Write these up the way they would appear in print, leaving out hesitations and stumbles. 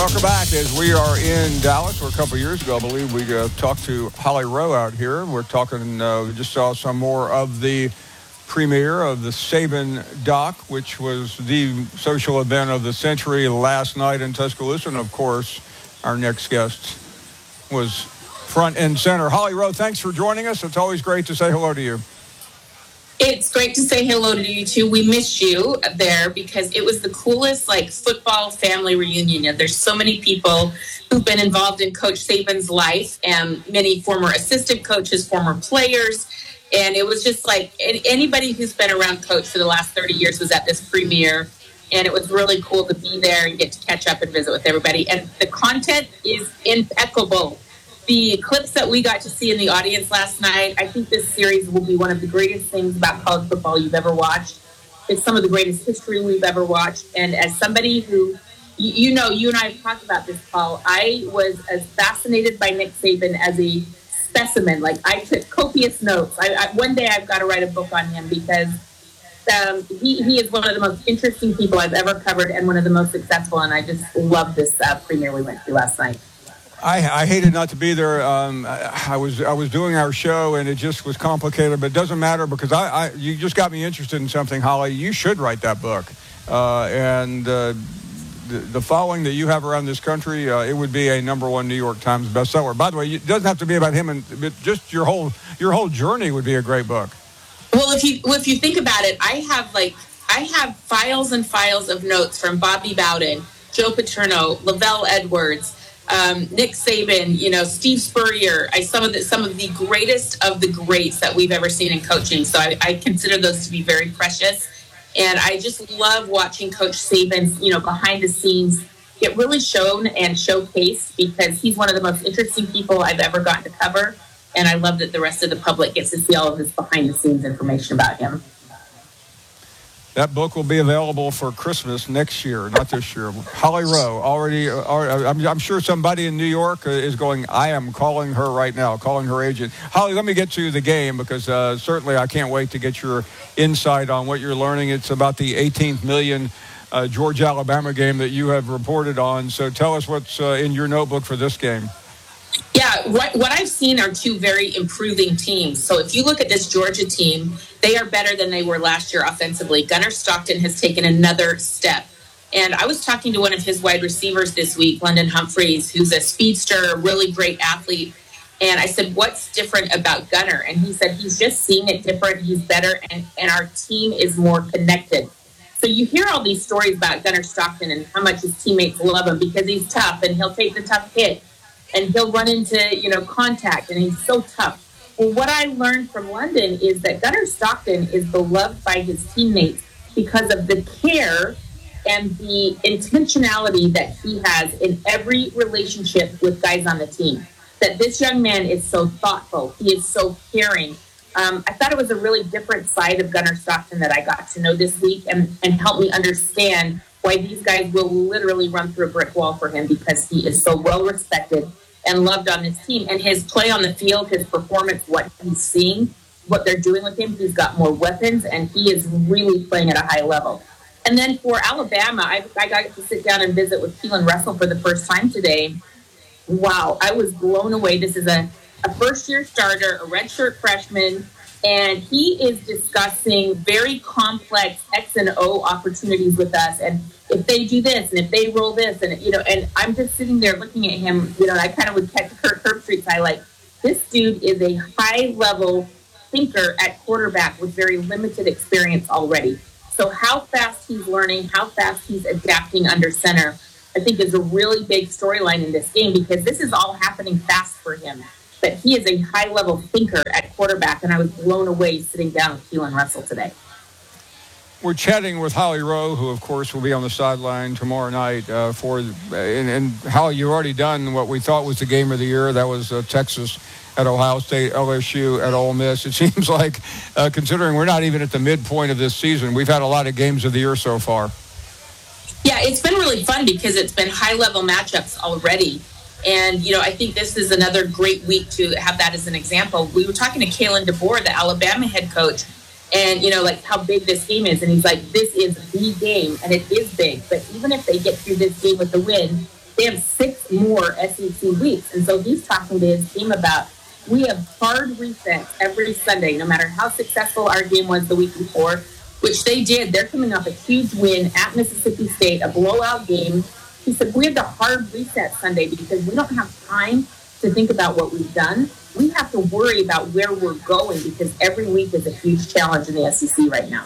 Welcome back. As we are in Dallas, where a couple of years ago, I believe we talked to Holly Rowe out here. We're talking, we just saw some more of the premiere of the Saban doc, which was the social event of the century last night in Tuscaloosa. And, of course, our next guest was front and center. Holly Rowe, thanks for joining us. It's always great to say hello to you. It's great to say hello to you, too. We missed you there because it was the coolest, football family reunion. There's so many people who've been involved in Coach Saban's life, and many former assistant coaches, former players. And it was just anybody who's been around Coach for the last 30 years was at this premiere. And it was really cool to be there and get to catch up and visit with everybody. And the content is impeccable. The clips that we got to see in the audience last night, I think this series will be one of the greatest things about college football you've ever watched. It's some of the greatest history we've ever watched. And as somebody who, you and I have talked about this, Paul, I was as fascinated by Nick Saban as a specimen. I took copious notes. One day I've got to write a book on him because he is one of the most interesting people I've ever covered and one of the most successful. And I just love this premiere we went to last night. I hated not to be there. I was doing our show, and it just was complicated. But it doesn't matter because you just got me interested in something, Holly. You should write that book. The following that you have around this country, it would be a #1 New York Times bestseller. By the way, it doesn't have to be about him, but just your whole journey would be a great book. Well, if you think about it, I have files and files of notes from Bobby Bowden, Joe Paterno, Lavelle Edwards, Nick Saban, Steve Spurrier, some of the greatest of the greats that we've ever seen in coaching. So I consider those to be very precious. And I just love watching Coach Saban's, behind the scenes get really shown and showcased because he's one of the most interesting people I've ever gotten to cover. And I love that the rest of the public gets to see all of this behind the scenes information about him. That book will be available for Christmas next year, not this year. Holly Rowe, already I'm sure somebody in New York is going, I am calling her right now, calling her agent. Holly, let me get to the game because certainly I can't wait to get your insight on what you're learning. It's about the 18th million Georgia-Alabama game that you have reported on. So tell us what's in your notebook for this game. Yeah, what I've seen are two very improving teams. So if you look at this Georgia team, they are better than they were last year offensively. Gunnar Stockton has taken another step. And I was talking to one of his wide receivers this week, London Humphreys, who's a speedster, a really great athlete. And I said, what's different about Gunnar? And he said, he's just seeing it different. He's better. And our team is more connected. So you hear all these stories about Gunnar Stockton and how much his teammates love him because he's tough and he'll take the tough hit. And he'll run into, contact, and he's so tough. Well, what I learned from London is that Gunnar Stockton is beloved by his teammates because of the care and the intentionality that he has in every relationship with guys on the team. That this young man is so thoughtful. He is so caring. I thought it was a really different side of Gunnar Stockton that I got to know this week and help me understand why these guys will literally run through a brick wall for him because he is so well respected and loved on this team. And his play on the field, his performance, what he's seeing, what they're doing with him, he's got more weapons, and he is really playing at a high level. And then for Alabama, I got to sit down and visit with Keelan Russell for the first time today. Wow, I was blown away. This is a first-year starter, a redshirt freshman, and he is discussing very complex X and O opportunities with us. And if they do this, and if they roll this, and I'm just sitting there looking at him, and I kind of would catch Kirk Herbstreit's eye, this dude is a high-level thinker at quarterback with very limited experience already. So how fast he's learning, how fast he's adapting under center, I think is a really big storyline in this game because this is all happening fast for him. But he is a high-level thinker at quarterback, and I was blown away sitting down with Keelan Russell today. We're chatting with Holly Rowe, who, of course, will be on the sideline tomorrow night and Holly, you've already done what we thought was the game of the year. That was Texas at Ohio State, LSU at Ole Miss. It seems like, considering we're not even at the midpoint of this season, we've had a lot of games of the year so far. Yeah, it's been really fun because it's been high-level matchups already. And, I think this is another great week to have that as an example. We were talking to Kalen DeBoer, the Alabama head coach, and, how big this game is. And he's like, this is the game, and it is big. But even if they get through this game with the win, they have 6 more SEC weeks. And so he's talking to his team about, we have hard resets every Sunday, no matter how successful our game was the week before, which they did. They're coming off a huge win at Mississippi State, a blowout game. He said, we have the hard reset Sunday because we don't have time to think about what we've done. We have to worry about where we're going because every week is a huge challenge in the SEC right now.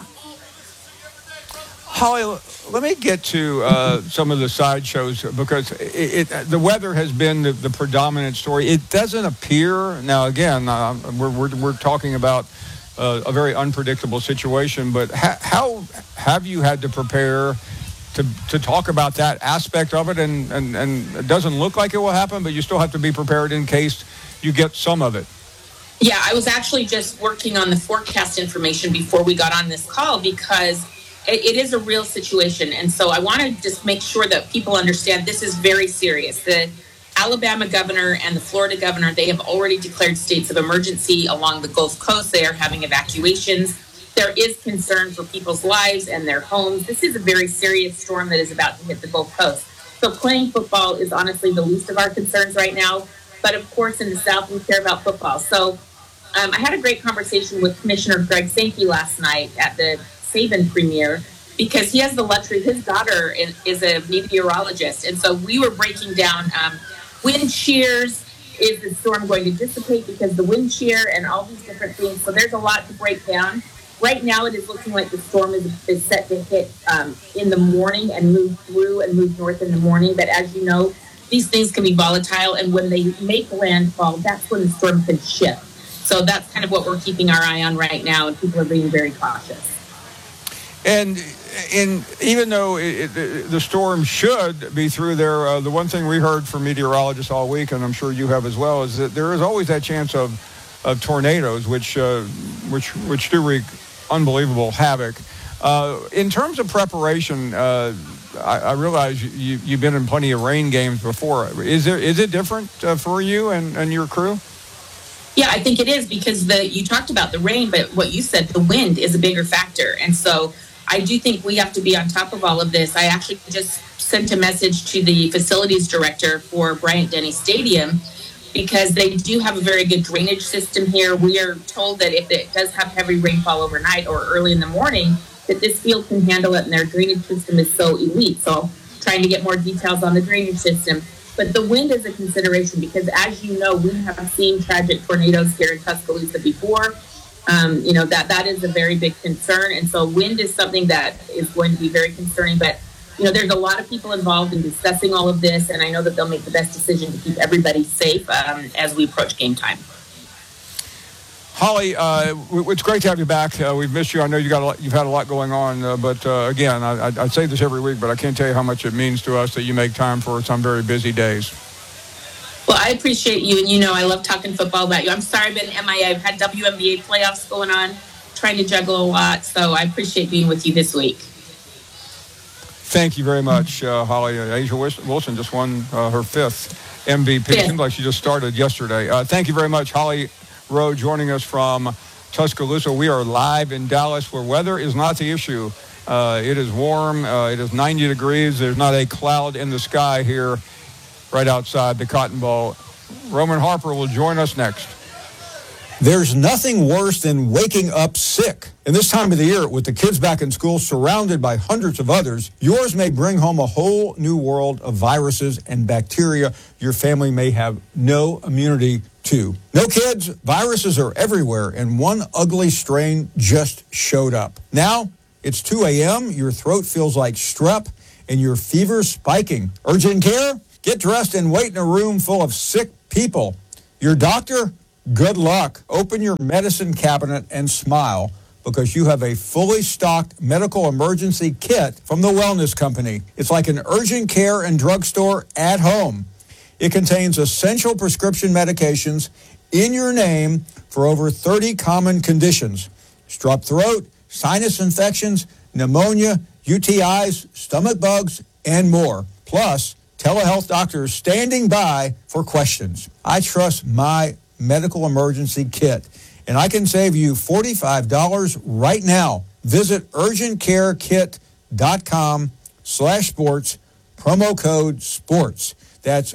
Holly, let me get to some of the sideshows because the weather has been the predominant story. It doesn't appear, now again, we're talking about a very unpredictable situation, but how have you had to prepare to talk about that aspect of it? And it doesn't look like it will happen, but you still have to be prepared in case you get some of it. Yeah, I was actually just working on the forecast information before we got on this call because it is a real situation. And so I want to just make sure that people understand this is very serious. The Alabama governor and the Florida governor, they have already declared states of emergency along the Gulf Coast. They are having evacuations. There is concern for people's lives and their homes. This is a very serious storm that is about to hit the Gulf Coast. So playing football is honestly the least of our concerns right now. But of course, in the South, we care about football. So I had a great conversation with Commissioner Greg Sankey last night at the Saban premiere because he has the luxury. His daughter is a meteorologist. And so we were breaking down wind shears. Is the storm going to dissipate because the wind shear and all these different things? So there's a lot to break down. Right now, it is looking like the storm is set to hit in the morning and move through and move north in the morning. But as you know, these things can be volatile. And when they make landfall, that's when the storm can shift. So that's kind of what we're keeping our eye on right now. And people are being very cautious. And even though the storm should be through there, the one thing we heard from meteorologists all week, and I'm sure you have as well, is that there is always that chance of tornadoes, which do wreak unbelievable havoc. In terms of preparation, I realize you've been in plenty of rain games before. Is it different for you and your crew? Yeah, I think it is because you talked about the rain, but what you said, the wind is a bigger factor. And so I do think we have to be on top of all of this. I actually just sent a message to the facilities director for Bryant-Denny Stadium because they do have a very good drainage system here. We are told that if it does have heavy rainfall overnight or early in the morning, that this field can handle it and their drainage system is so elite. So trying to get more details on the drainage system. But the wind is a consideration because, as you know, we have seen tragic tornadoes here in Tuscaloosa before. That is a very big concern. And so wind is something that is going to be very concerning. But, there's a lot of people involved in discussing all of this. And I know that they'll make the best decision to keep everybody safe as we approach game time. Holly, it's great to have you back. We've missed you. I know you've had a lot going on. But again, I say this every week, but I can't tell you how much it means to us that you make time for some very busy days. Well, I appreciate you, and I love talking football about you. I'm sorry I've been MIA. I've had WNBA playoffs going on, trying to juggle a lot, so I appreciate being with you this week. Thank you very much, Holly. A'ja Wilson just won her 5th MVP. It seems like she just started yesterday. Thank you very much, Holly Rowe, joining us from Tuscaloosa. We are live in Dallas, where weather is not the issue. It is warm. It is 90 degrees. There's not a cloud in the sky here right outside the Cotton Bowl. Roman Harper will join us next. There's nothing worse than waking up sick. And this time of the year, with the kids back in school, surrounded by hundreds of others, yours may bring home a whole new world of viruses and bacteria your family may have no immunity to. No kids, viruses are everywhere, and one ugly strain just showed up. Now, it's 2 a.m., your throat feels like strep, and your fever's spiking. Urgent care? Get dressed and wait in a room full of sick people. Your doctor? Good luck. Open your medicine cabinet and smile because you have a fully stocked medical emergency kit from the Wellness Company. It's like an urgent care and drugstore at home. It contains essential prescription medications in your name for over 30 common conditions: strep throat, sinus infections, pneumonia, UTIs, stomach bugs, and more. Plus, telehealth doctors standing by for questions. I trust my medical emergency kit, and I can save you $45 right now. Visit urgentcarekit.com/sports promo code SPORTS. That's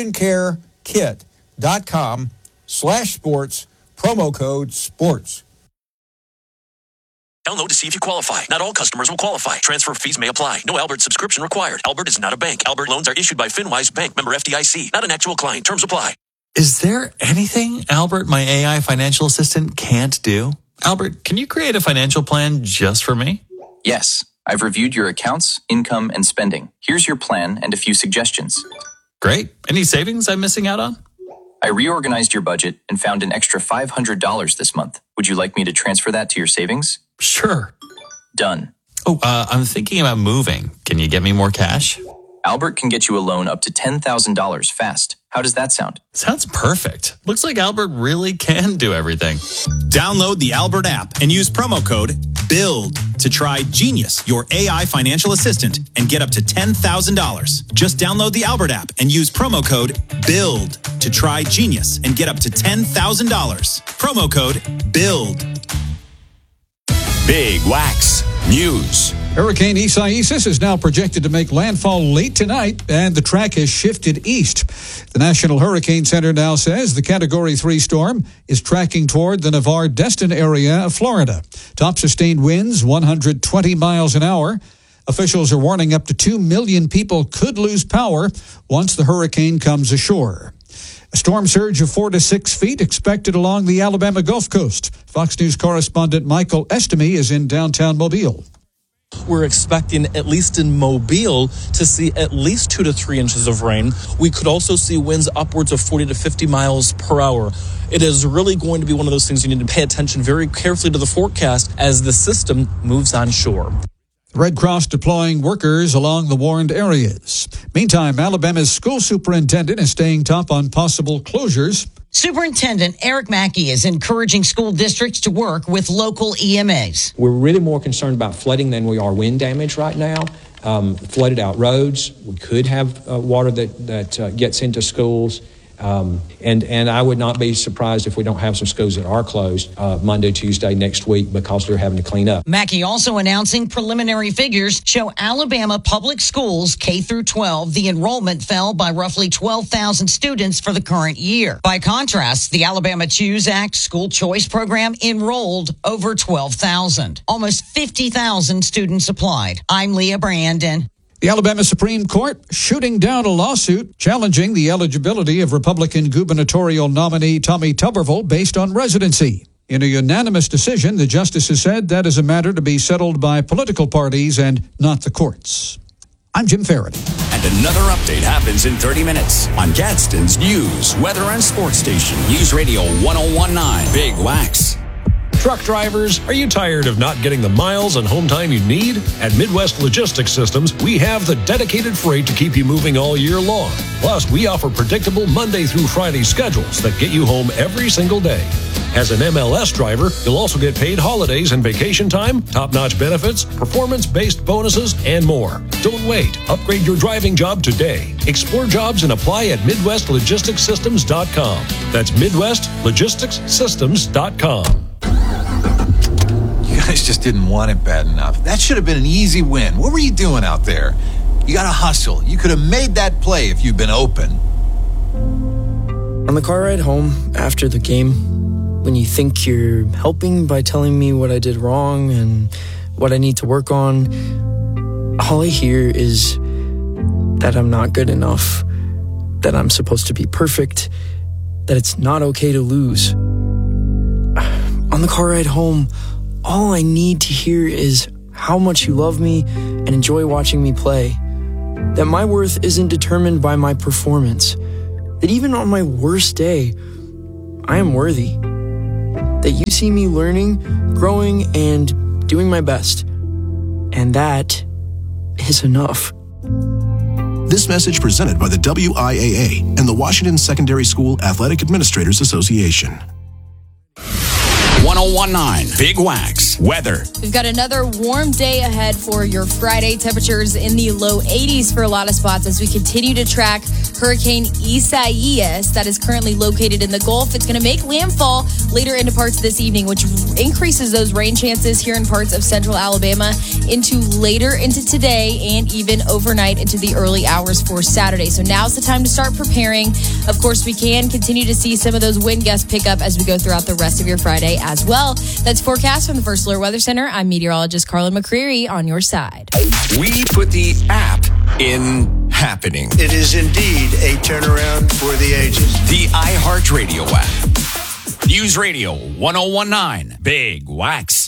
urgentcarekit.com/sports, promo code SPORTS. Download to see if you qualify. Not all customers will qualify. Transfer fees may apply. No Albert subscription required. Albert is not a bank. Albert loans are issued by FinWise Bank, member FDIC. Not an actual client. Terms apply. Is there anything Albert, my AI financial assistant, can't do? Albert, can you create a financial plan just for me? Yes. I've reviewed your accounts, income, and spending. Here's your plan and a few suggestions. Great. Any savings I'm missing out on? I reorganized your budget and found an extra $500 this month. Would you like me to transfer that to your savings? Sure. Done. Oh, I'm thinking about moving. Can you get me more cash? Albert can get you a loan up to $10,000 fast. How does that sound? Sounds perfect. Looks like Albert really can do everything. Download the Albert app and use promo code BUILD to try Genius, your AI financial assistant, and get up to $10,000. Just download the Albert app and use promo code BUILD to try Genius and get up to $10,000. Promo code BUILD. Big Wax News. Hurricane Isaias is now projected to make landfall late tonight, and the track has shifted east. The National Hurricane Center now says the Category 3 storm is tracking toward the Navarre-Destin area of Florida. Top sustained winds, 120 miles an hour. Officials are warning up to 2 million people could lose power once the hurricane comes ashore. A storm surge of 4 to 6 feet expected along the Alabama Gulf Coast. Fox News correspondent Michael Estemy is in downtown Mobile. We're expecting, at least in Mobile, to see at least 2 to 3 inches of rain. We could also see winds upwards of 40 to 50 miles per hour. It is really going to be one of those things you need to pay attention very carefully to the forecast as the system moves on shore. Red Cross deploying workers along the warned areas. Meantime, Alabama's school superintendent is staying tough on possible closures. Superintendent Eric Mackey is encouraging school districts to work with local EMAs. We're really more concerned about flooding than we are wind damage right now. Flooded out roads. We could have water that gets into schools. And I would not be surprised if we don't have some schools that are closed Monday, Tuesday next week because they're having to clean up. Mackey also announcing preliminary figures show Alabama public schools K through 12, the enrollment fell by roughly 12,000 students for the current year. By contrast, the Alabama Choose Act school choice program enrolled over 12,000. Almost 50,000 students applied. I'm Leah Brandon. The Alabama Supreme Court shooting down a lawsuit challenging the eligibility of Republican gubernatorial nominee Tommy Tuberville based on residency. In a unanimous decision, the justices said that is a matter to be settled by political parties and not the courts. I'm Jim Farron. And another update happens in 30 minutes on Gadsden's News, Weather, and Sports Station. News Radio 1019, Big Wax. Truck drivers, are you tired of not getting the miles and home time you need? At Midwest Logistics Systems, we have the dedicated freight to keep you moving all year long. Plus, we offer predictable Monday through Friday schedules that get you home every single day. As an MLS driver, you'll also get paid holidays and vacation time, top-notch benefits, performance-based bonuses, and more. Don't wait. Upgrade your driving job today. Explore jobs and apply at MidwestLogisticsSystems.com. That's MidwestLogisticsSystems.com. You guys just didn't want it bad enough. That should have been an easy win. What were you doing out there? You got to hustle. You could have made that play if you'd been open. On the car ride home after the game, when you think you're helping by telling me what I did wrong and what I need to work on, all I hear is that I'm not good enough, that I'm supposed to be perfect, that it's not okay to lose. On the car ride home, all I need to hear is how much you love me and enjoy watching me play. That my worth isn't determined by my performance. That even on my worst day, I am worthy. That you see me learning, growing, and doing my best. And that is enough. This message presented by the WIAA and the Washington Secondary School Athletic Administrators Association. 1019 Big Wax weather. We've got another warm day ahead for your Friday. Temperatures in the low 80s for a lot of spots as we continue to track Hurricane Isaias that is currently located in the Gulf. It's going to make landfall later into parts of this evening, which increases those rain chances here in parts of central Alabama into later into today and even overnight into the early hours for Saturday. So now's the time to start preparing. Of course, we can continue to see some of those wind gusts pick up as we go throughout the rest of your Friday as well. That's forecast from the First Alert Weather Center. I'm meteorologist Carlin McCreary on your side. We put the app in happening. It is indeed a turnaround for the ages. The iHeartRadio app. News Radio 1019 Big Wax.